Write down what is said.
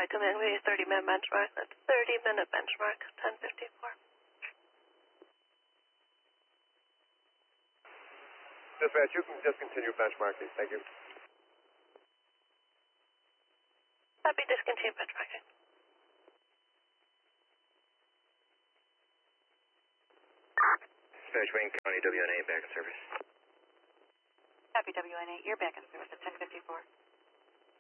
flight command, we 30-minute benchmark. That's 30-minute benchmark, 10:54. Dispatch, you can discontinue benchmarking. Thank you. Copy, discontinue benchmarking. Dispatch, Wayne County, WNA, back in service. Copy, WNA, you're back in service at 10:54.